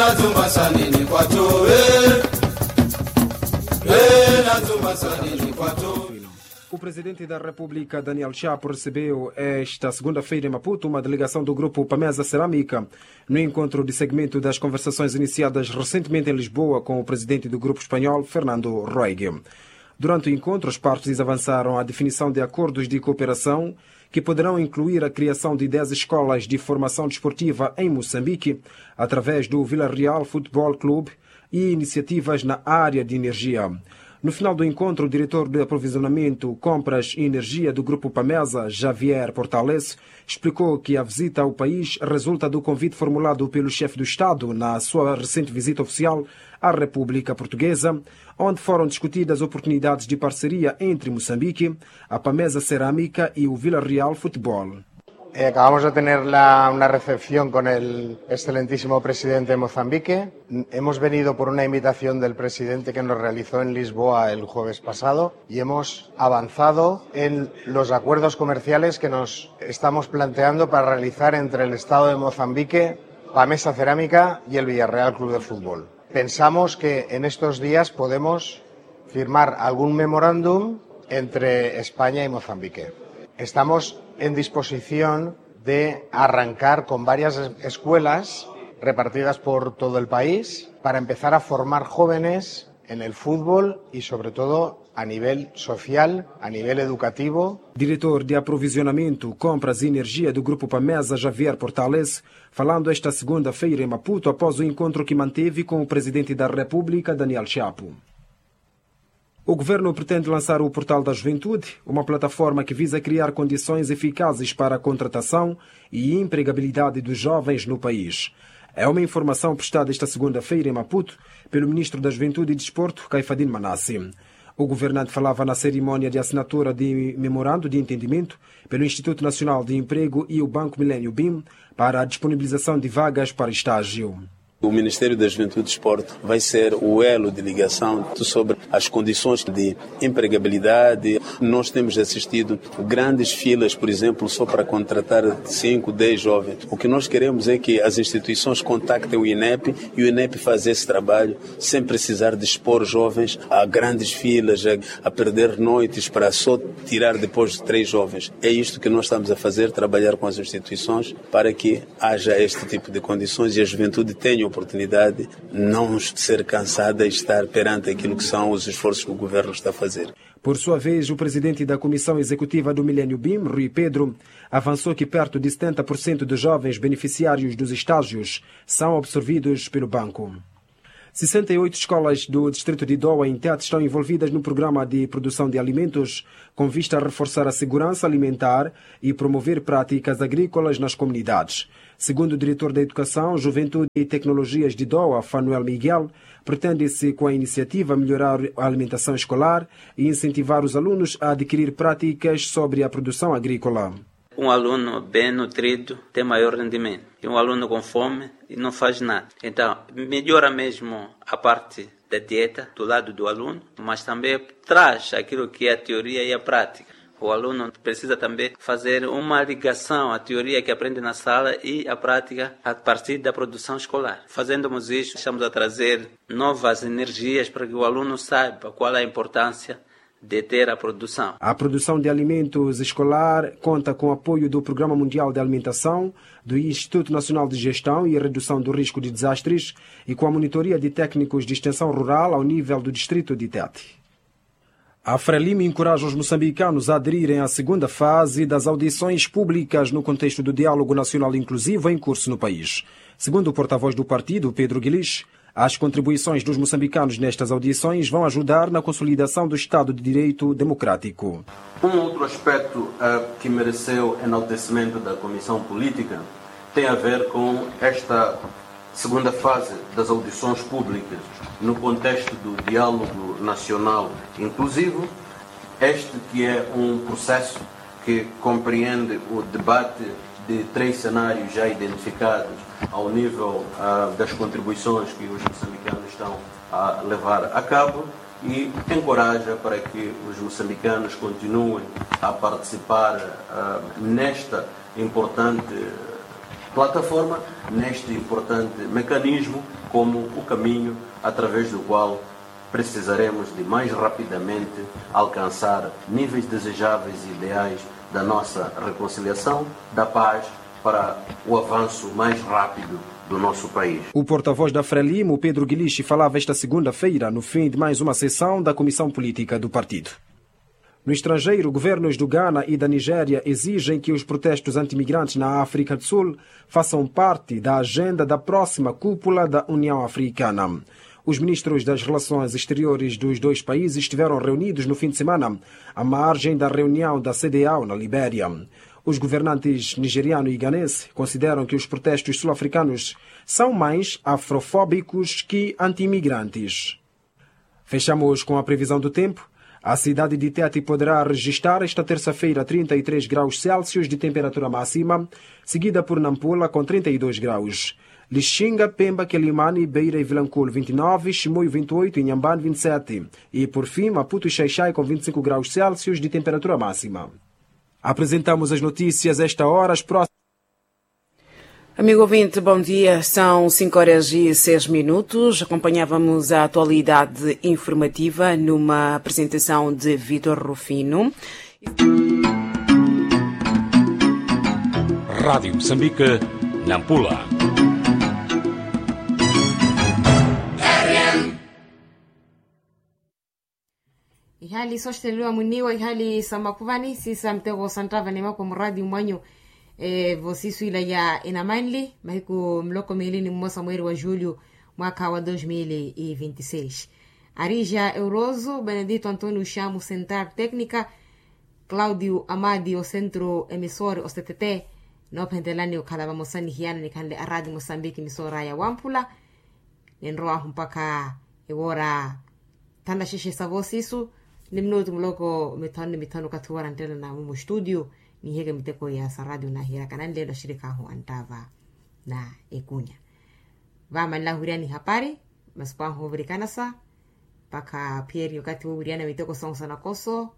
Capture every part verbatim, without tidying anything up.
O presidente da República, Daniel Chapo, recebeu esta segunda-feira em Maputo uma delegação do grupo Pamesa Cerâmica no encontro de segmento das conversações iniciadas recentemente em Lisboa com o presidente do grupo espanhol, Fernando Roig. Durante o encontro, as partes avançaram a definição de acordos de cooperação que poderão incluir a criação de dez escolas de formação desportiva em Moçambique, através do Vila Real Futebol Clube e iniciativas na área de energia. No final do encontro, o diretor de aprovisionamento, compras e energia do Grupo Pamesa, Javier Portales, explicou que a visita ao país resulta do convite formulado pelo chefe do Estado na sua recente visita oficial à República Portuguesa, onde foram discutidas oportunidades de parceria entre Moçambique, a Pamesa Cerâmica y o Vila Real Futebol. Eh, acabamos de tener la, una recepción con el excelentísimo presidente de Mozambique. Hemos venido por una invitación del presidente que nos realizó en Lisboa el jueves pasado y hemos avanzado en los acuerdos comerciales que nos estamos planteando para realizar entre el Estado de Mozambique, Pamesa Cerámica y el Villarreal Club de Fútbol. Pensamos que en estos días podemos firmar algún memorándum entre España y Mozambique. Estamos en disposición de arrancar con varias escuelas repartidas por todo el país para empezar a formar jóvenes en el fútbol y sobre todo a nivel social, a nivel educativo. Diretor de aprovisionamento, compras e energia do Grupo Pamesa, Javier Portales, falando esta segunda-feira em Maputo após o encontro que manteve com o presidente da República, Daniel Chapo. O governo pretende lançar o Portal da Juventude, uma plataforma que visa criar condições eficazes para a contratação e empregabilidade dos jovens no país. É uma informação prestada esta segunda-feira em Maputo pelo ministro da Juventude e Desporto, Caifadin Manassi. O governante falava na cerimônia de assinatura de memorando de entendimento pelo Instituto Nacional de Emprego e o Banco Milênio B I M para a disponibilização de vagas para estágio. O Ministério da Juventude e Desporto vai ser o elo de ligação sobre as condições de empregabilidade. Nós temos assistido grandes filas, por exemplo, só para contratar cinco, dez jovens. O que nós queremos é que as instituições contactem o INEP e o INEP faça esse trabalho sem precisar de expor jovens a grandes filas, a, a perder noites para só tirar depois de três jovens. É isto que nós estamos a fazer, trabalhar com as instituições para que haja este tipo de condições e a juventude tenha oportunidade não de ser cansada e estar perante aquilo que são os esforços que o governo está a fazer. Por sua vez, o presidente da Comissão Executiva do Milênio B I M, Rui Pedro, avançou que perto de setenta por cento dos jovens beneficiários dos estágios são absorvidos pelo banco. sessenta e oito escolas do distrito de Doa, em Tete, estão envolvidas no programa de produção de alimentos com vista a reforçar a segurança alimentar e promover práticas agrícolas nas comunidades. Segundo o diretor da Educação, Juventude e Tecnologias de Doa, Fanuel Miguel, pretende-se com a iniciativa melhorar a alimentação escolar e incentivar os alunos a adquirir práticas sobre a produção agrícola. Um aluno bem nutrido tem maior rendimento. E um aluno com fome não faz nada. Então, melhora mesmo a parte da dieta do lado do aluno, mas também traz aquilo que é a teoria e a prática. O aluno precisa também fazer uma ligação à teoria que aprende na sala e à prática a partir da produção escolar. Fazendo isso, estamos a trazer novas energias para que o aluno saiba qual é a importância de ter a produção. A produção de alimentos escolar conta com o apoio do Programa Mundial de Alimentação, do Instituto Nacional de Gestão e Redução do Risco de Desastres e com a monitoria de técnicos de extensão rural ao nível do distrito de Tete. A Frelimo encoraja os moçambicanos a aderirem à segunda fase das audições públicas no contexto do diálogo nacional inclusivo em curso no país. Segundo o porta-voz do partido, Pedro Guilis, as contribuições dos moçambicanos nestas audições vão ajudar na consolidação do Estado de Direito democrático. Um outro aspecto uh, que mereceu enaltecimento da Comissão Política tem a ver com esta segunda fase das audições públicas no contexto do diálogo nacional inclusivo. Este que é um processo que compreende o debate de três cenários já identificados ao nível uh, das contribuições que os moçambicanos estão a levar a cabo e encoraja para que os moçambicanos continuem a participar uh, nesta importante plataforma neste importante mecanismo como o caminho através do qual precisaremos de mais rapidamente alcançar níveis desejáveis e ideais da nossa reconciliação, da paz, para o avanço mais rápido do nosso país. O porta-voz da Frelimo, Pedro Guilichi, falava esta segunda-feira no fim de mais uma sessão da Comissão Política do partido. No estrangeiro, governos do Ghana e da Nigéria exigem que os protestos antimigrantes na África do Sul façam parte da agenda da próxima cúpula da União Africana. Os ministros das Relações Exteriores dos dois países estiveram reunidos no fim de semana, à margem da reunião da C D A O na Libéria. Os governantes nigeriano e ganense consideram que os protestos sul-africanos são mais afrofóbicos que anti-imigrantes. Fechamos com a previsão do tempo. A cidade de Tete poderá registrar esta terça-feira trinta e três graus Celsius de temperatura máxima, seguida por Nampula com trinta e dois graus. Lixinga, Pemba, Quelimane, Beira e Vilanculo vinte e nove, Chimoio vinte e oito e Inhambane vinte e sete. E por fim, Maputo e Xaixai com vinte e cinco graus Celsius de temperatura máxima. Apresentamos as notícias esta hora, as próximas. Amigo ouvinte, bom dia. São cinco horas e seis minutos. Acompanhávamos a atualidade informativa numa apresentação de Vitor Rufino. Rádio Moçambique, Nampula. Ihali sostelua muniwa ihali samakuvani sisa mtego santava nema kwa mradi mwanyo e, vosisu ila ya inamanli mahiku mloko milini mmosa mweri wa julho mwaka wa dois mil e vinte e seis. Arija Euroso, Benedito Antônio Chamo, Central Técnica, Cláudio Amadi, o Centro Emissor, o C T T, no pendelani o kalaba mosani hiana ni kanle aradi Moçambique emisora ya Wampula, nenroa mpaka ewora tanda shishe savosisu, ni minuto mloko mitano mitano katuwara ntela na mumu studio ni hege miteko ya saradio na hira kanande lo shirika hu antava na ekunya vama la huriani hapari maspa hu vrikana sa paka pieri wakati huriana miteko sonsa na koso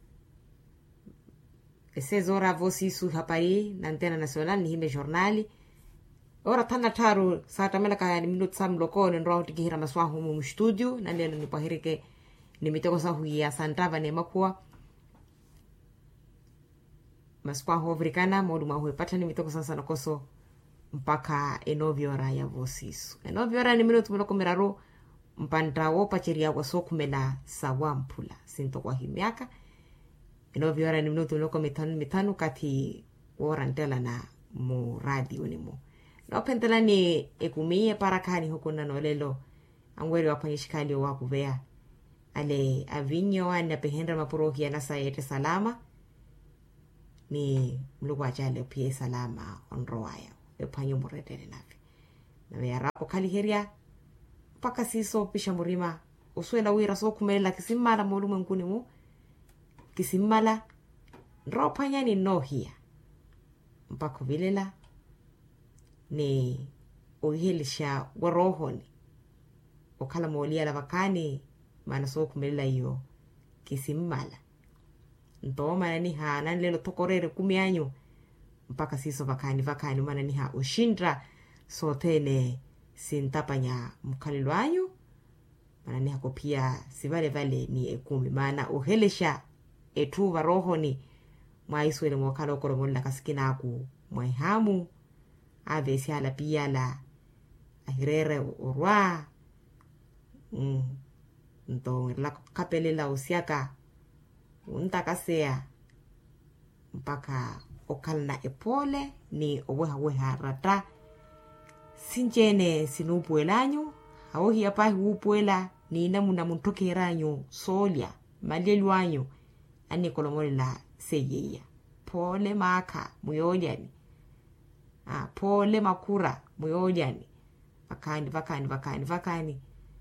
ese zora vosi su hapari na antena nacional ni hime jornali ora tana taru sa tamela ka ni minuto sam loko ni nro tikihira maspa hu mumu studio na lelo ni pahirike ni miteko sa huya santava ne makua maspa ho africana modu ma ho pata ni miteko sasa na koso mpaka enoviora ya vosisu enoviora ni minuto mloko miraro mpanta wo pachiria kwa soku mela sawampula sinto kwa himiaka enoviora ni minuto mloko mitano mitano kati ora ntela na mu radio ni mu no pentela ni ekumie parakani huko na nolelo angweri wapanyishikali wa kuvea ale avinyo ana pehendra mapurohi na sayete salama ni mlugwa jale pie salama onroaya e panyo muredere navi na we arapo kaliheria paka siso pisha murima uswela wira so kumela kisimala molume nkuni mu kisimala ropanya ni nohia mpaka vilela ni ohilisha warohoni okala molia la vakani mana so kumela iyo kisimala ndo mana ni ha nan lelo tokorere kumianyo mpaka siso vakani vakani mana ni ha ushindra so tene sintapanya mkalilo anyo mana ni hako pia sivale vale ni ekumi mana uhelesha etu varohoni mwaiswele mwakalo koromoni kasikina aku mwaihamu avesi ala pia la ahirere urwa mm. ndo la kapele la usiaka untakasea mpaka okalna epole ni oweha weha rata sinjene sinupuelanyo awohi apahi upuela ni namuna muntokeranyo solia malelwanyo ani kolomole la seyeya pole maka muyoliani ah pole makura muyoliani vakani vakani vakani vakani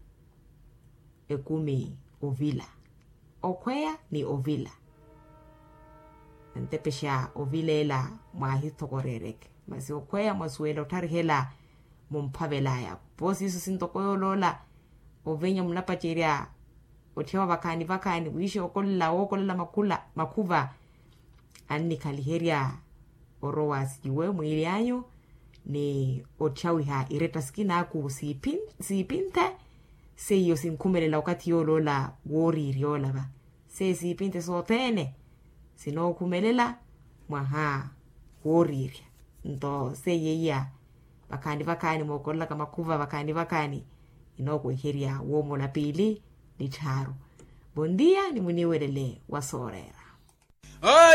ekumi ovila okwea ni ovila ntepesha ovilela mwahitokorereke masi okwea mwasuelo tarihela mumpavela ya bosi iso sintokoyolola ovenya mnapachiria otewa vakani vakani wishe okolla okolla makula makuva anni kaliheria orowa siwe mwili anyo ni ochawiha ireta skina aku sipin sipinte se yo sinkumelela wakati yolola wori riola ba se sipinte sotene sino kumelela mwaha wori ndo se yeya bakandi bakani mokola kama kuva bakandi bakani inoko heria womo la pili ni charo bondia ni muniwelele wasorera.